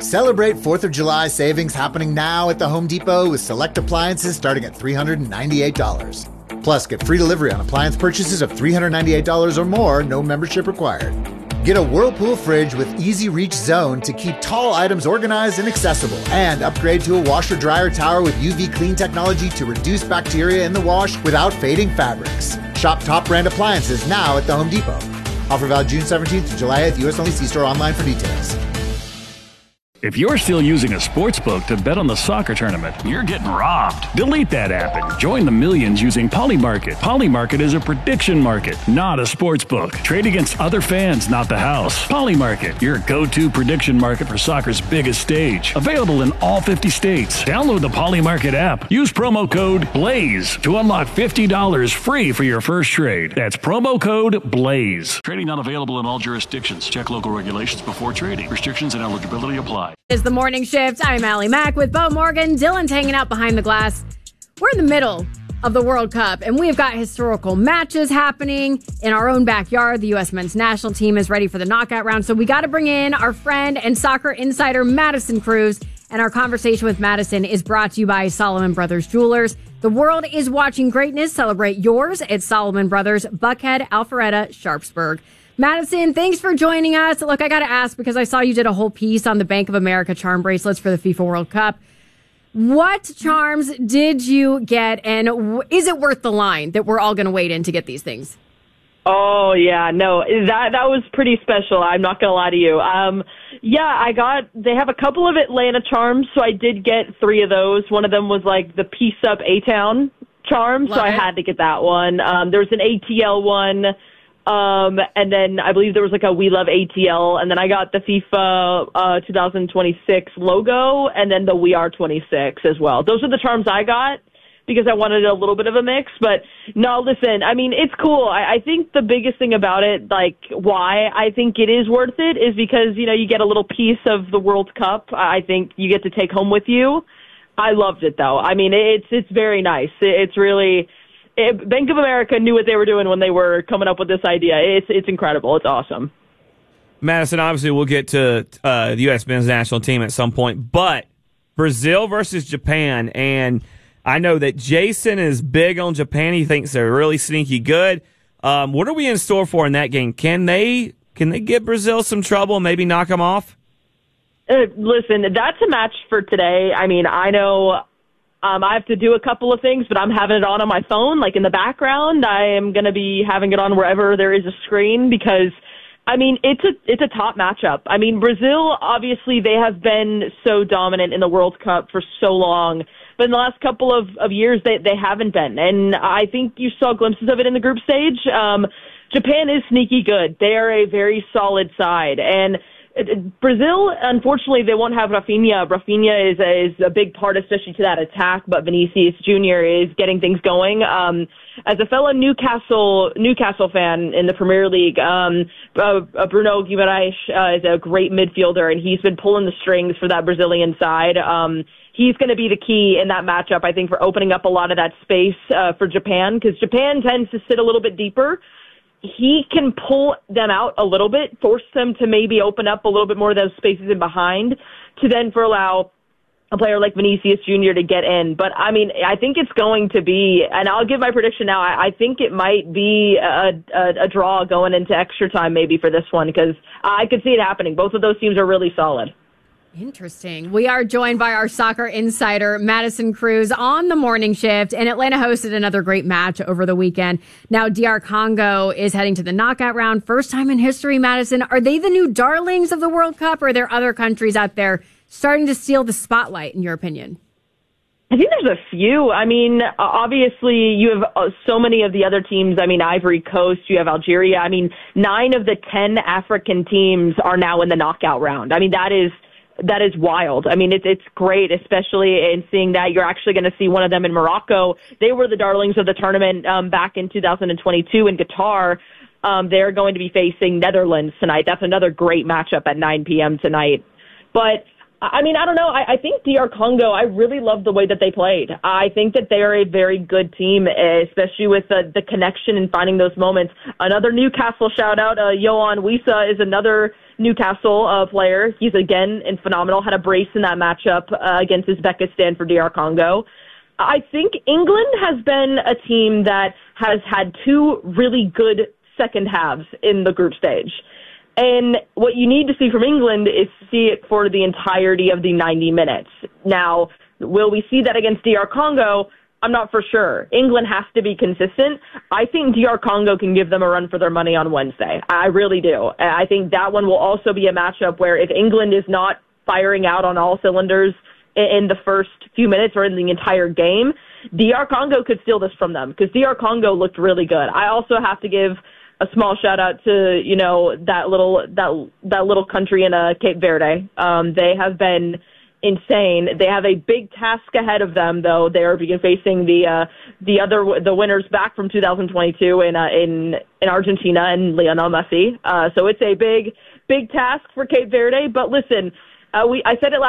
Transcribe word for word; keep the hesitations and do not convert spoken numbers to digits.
Celebrate fourth of July savings happening now at the Home Depot with select appliances starting at three hundred ninety-eight dollars. Plus, get free delivery on appliance purchases of three hundred ninety-eight dollars or more, no membership required. Get a Whirlpool fridge with Easy Reach Zone to keep tall items organized and accessible. And upgrade to a washer-dryer tower with U V clean technology to reduce bacteria in the wash without fading fabrics. Shop top brand appliances now at the Home Depot. Offer valid June seventeenth to July eighth, U S only. See store online for details. If you're still using a sports book to bet on the soccer tournament, you're getting robbed. Delete that app and join the millions using Polymarket. Polymarket is a prediction market, not a sports book. Trade against other fans, not the house. Polymarket, your go-to prediction market for soccer's biggest stage. Available in all fifty states. Download the Polymarket app. Use promo code BLAZE to unlock fifty dollars free for your first trade. That's promo code BLAZE. Trading not available in all jurisdictions. Check local regulations before trading. Restrictions and eligibility apply. It's the morning shift. I'm Allie Mack with Bo Morgan. Dylan's hanging out behind the glass. We're in the middle of the World Cup, and we've got historical matches happening in our own backyard. The U S men's national team is ready for the knockout round, so we got to bring in our friend and soccer insider, Madison Cruz. And our conversation with Madison is brought to you by Solomon Brothers Jewelers. The world is watching greatness. Celebrate yours at Solomon Brothers, Buckhead, Alpharetta, Sharpsburg. Madison, thanks for joining us. Look, I got to ask, because I saw you did a whole piece on the Bank of America charm bracelets for the FIFA World Cup. What charms did you get, and w- is it worth the line that we're all going to wait in to get these things? Oh, yeah, no, that that was pretty special. I'm not going to lie to you. Um, yeah, I got, they have a couple of Atlanta charms, so I did get three of those. One of them was like the Peace Up A-Town charm, Love so I it. had to get that one. Um, there was an A T L one. Um, and then I believe there was like a We Love A T L, and then I got the FIFA uh, twenty twenty-six logo, and then the We Are twenty-six as well. Those are the charms I got because I wanted a little bit of a mix. But no, listen, I mean, it's cool. I, I think the biggest thing about it, like why I think it is worth it, is because, you know, you get a little piece of the World Cup. I think you get to take home with you. I loved it, though. I mean, it's it's very nice. It's really... It, Bank of America knew what they were doing when they were coming up with this idea. It's it's incredible. It's awesome. Madison, obviously, we'll get to uh, the U S men's national team at some point, but Brazil versus Japan, and I know that Jason is big on Japan. He thinks they're really sneaky good. Um, what are we in store for in that game? Can they can they give Brazil some trouble and maybe knock them off? Uh, listen, that's a match for today. I mean, I know... Um, I have to do a couple of things, but I'm having it on on my phone, like in the background. I am going to be having it on wherever there is a screen because, I mean, it's a it's a top matchup. I mean, Brazil, obviously, they have been so dominant in the World Cup for so long, but in the last couple of, of years, they, they haven't been. And I think you saw glimpses of it in the group stage. Um, Japan is sneaky good. They are a very solid side. And Brazil, unfortunately, they won't have Rafinha. Rafinha is a, is a big part, especially to that attack, but Vinicius Junior is getting things going. Um, as a fellow Newcastle Newcastle fan in the Premier League, um, uh, Bruno Guimaraes uh, is a great midfielder, and he's been pulling the strings for that Brazilian side. Um, he's going to be the key in that matchup, I think, for opening up a lot of that space uh, for Japan, because Japan tends to sit a little bit deeper. He can pull them out a little bit, force them to maybe open up a little bit more of those spaces in behind to then for allow a player like Vinicius Junior to get in. But, I mean, I think it's going to be, and I'll give my prediction now, I, I think it might be a, a, a draw going into extra time maybe for this one because I could see it happening. Both of those teams are really solid. Interesting. We are joined by our soccer insider, Madison Cruz, on the morning shift, and Atlanta hosted another great match over the weekend. Now, D R Congo is heading to the knockout round. First time in history, Madison. Are they the new darlings of the World Cup, or are there other countries out there starting to steal the spotlight, in your opinion? I think there's a few. I mean, obviously, you have so many of the other teams. I mean, Ivory Coast, you have Algeria. I mean, nine of the ten African teams are now in the knockout round. I mean, that is... That is wild. I mean, it's it's great, especially in seeing that you're actually going to see one of them in Morocco. They were the darlings of the tournament um, back in two thousand twenty-two in Qatar. Um, they're going to be facing Netherlands tonight. That's another great matchup at nine p.m. tonight. But, I mean, I don't know. I, I think D R Congo, I really love the way that they played. I think that they are a very good team, especially with the, the connection and finding those moments. Another Newcastle shout-out, uh, Yohan Wissa is another Newcastle uh, player. He's, again, and phenomenal. Had a brace in that matchup uh, against Uzbekistan for D R Congo. I think England has been a team that has had two really good second halves in the group stage. And what you need to see from England is see it for the entirety of the ninety minutes. Now, will we see that against D R Congo? I'm not for sure. England has to be consistent. I think D R Congo can give them a run for their money on Wednesday. I really do. I think that one will also be a matchup where if England is not firing out on all cylinders in the first few minutes or in the entire game, D R Congo could steal this from them because D R Congo looked really good. I also have to give a small shout out to, you know, that little that that little country in uh, Cape Verde. Um, they have been insane. They have a big task ahead of them, though. They are facing the uh, the other the winners back from two thousand twenty-two in uh, in in Argentina and Lionel Messi. Uh, so it's a big big task for Cape Verde. But listen, uh, we I said it last.